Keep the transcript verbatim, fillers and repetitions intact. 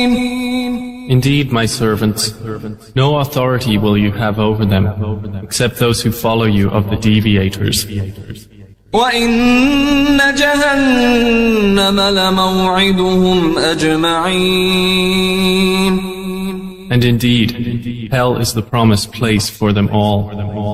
Indeed, my servants, no authority will you have over them, except those who follow you of the deviators. وَإِنَّ جَهَنَّمَ لَمَوْعِدُهُمْ أَجْمَعِينَ. And indeed, hell is the promised place for them all.